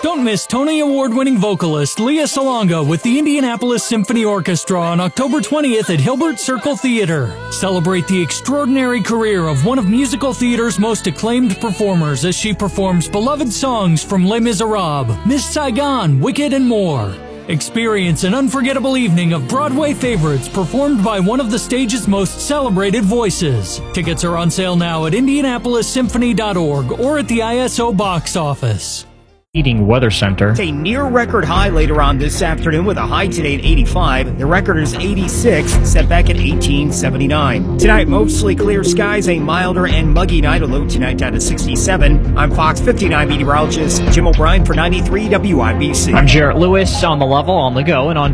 Don't miss Tony Award-winning vocalist Leah Salonga with the Indianapolis Symphony Orchestra on October 20th at Hilbert Circle Theater. Celebrate the extraordinary career of one of musical theater's most acclaimed performers as she performs beloved songs from Les Miserables, Miss Saigon, Wicked, and more. Experience an unforgettable evening of Broadway favorites performed by one of the stage's most celebrated voices. Tickets are on sale now at IndianapolisSymphony.org or at the ISO box office. Heating Weather Center. It's a near record high later on this afternoon with a high today at 85. The record is 86, set back in 1879. Tonight, mostly clear skies, a milder and muggy night, a low tonight down to 67. I'm Fox 59 meteorologist Jim O'Brien for 93 WIBC. I'm Jarrett Lewis on the level, on the go, and on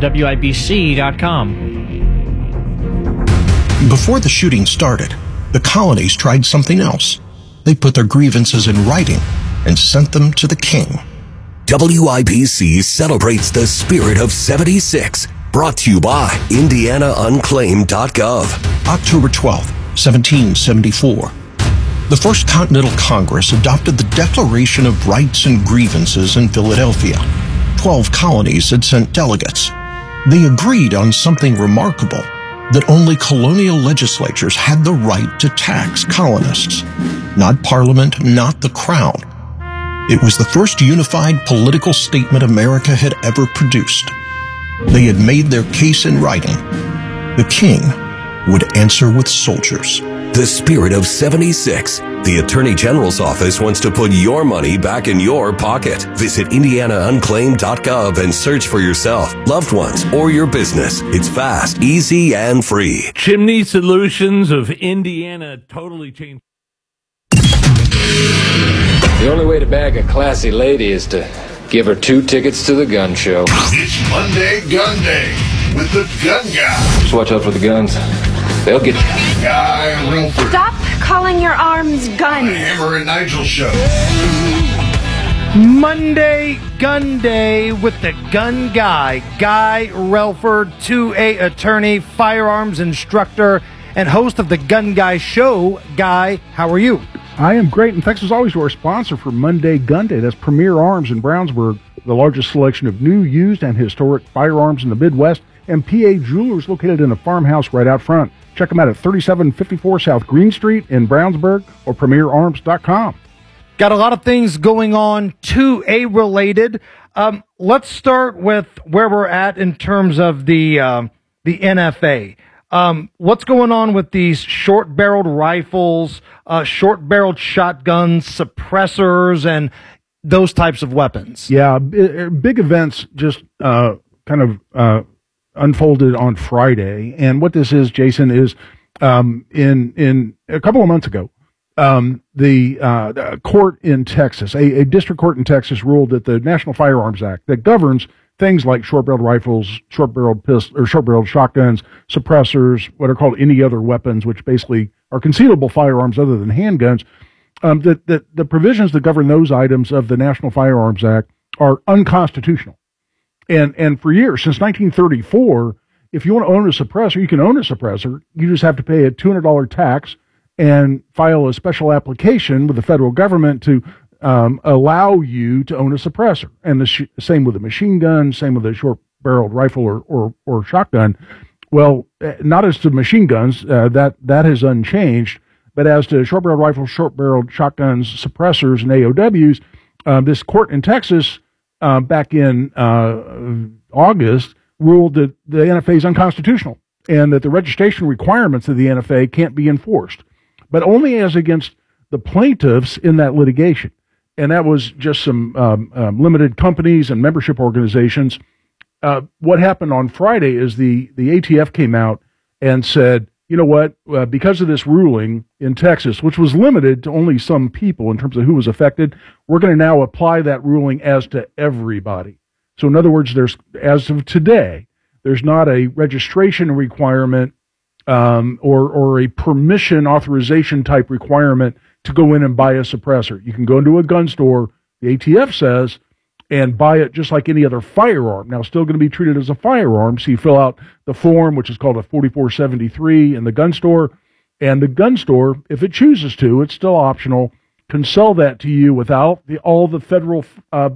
WIBC.com. Before the shooting started, the colonies tried something else. They put their grievances in writing and sent them to the king. WIBC celebrates the spirit of 76. Brought to you by IndianaUnclaimed.gov. October 12, 1774. The First Continental Congress adopted the Declaration of Rights and Grievances in Philadelphia. 12 colonies had sent delegates. They agreed on something remarkable, that only colonial legislatures had the right to tax colonists. Not Parliament, not the Crown. It was the first unified political statement America had ever produced. They had made their case in writing. The king would answer with soldiers. The spirit of 76. The Attorney General's office wants to put your money back in your pocket. Visit IndianaUnclaimed.gov and search for yourself, loved ones, or your business. It's fast, easy, and free. Chimney Solutions of Indiana totally changed. The only way to bag a classy lady is to give her 2 tickets to the gun show. It's Monday Gun Day with the Gun Guy. Just watch out for the guns. They'll get you. Guy Relford. Stop calling your arms guns. Hammer and Nigel Show. Monday Gun Day with the Gun Guy. Guy Relford, 2A attorney, firearms instructor, and host of the Gun Guy Show. Guy, how are you? I am great, and thanks as always to our sponsor for Monday Gun Day. That's Premier Arms in Brownsburg, the largest selection of new, used, and historic firearms in the Midwest, and PA Jewelers located in a farmhouse right out front. Check them out at 3754 South Green Street in Brownsburg or premierarms.com. Got a lot of things going on, 2A related. Let's start with where we're at in terms of the NFA. What's going on with these short-barreled rifles, short-barreled shotguns, suppressors, and those types of weapons? Yeah, big events just kind of unfolded on Friday. And what this is, Jason, is in a couple of months ago, the court in Texas, a district court in Texas, ruled that the National Firearms Act that governs things like short-barreled rifles, short-barreled pistols, or short-barreled shotguns, suppressors, what are called any other weapons, which basically are concealable firearms other than handguns, that the provisions that govern those items of the National Firearms Act are unconstitutional. And for years, since 1934, if you want to own a suppressor, you can own a suppressor. You just have to pay a $200 tax and file a special application with the federal government to allow you to own a suppressor. And the same with a machine gun, same with a short-barreled rifle or shotgun. Well, not as to machine guns, that has unchanged, but as to short-barreled rifles, short-barreled shotguns, suppressors, and AOWs, this court in Texas back in August ruled that the NFA is unconstitutional and that the registration requirements of the NFA can't be enforced, but only as against the plaintiffs in that litigation. And that was just some limited companies and membership organizations. What happened on Friday is the ATF came out and said, you know what, because of this ruling in Texas, which was limited to only some people in terms of who was affected, we're going to now apply that ruling as to everybody. So in other words, as of today, there's not a registration requirement or a permission authorization type requirement to go in and buy a suppressor. You can go into a gun store, the ATF says, and buy it just like any other firearm. Now, still going to be treated as a firearm, so you fill out the form, which is called a 4473 in the gun store, and the gun store, if it chooses to, it's still optional, can sell that to you without all the federal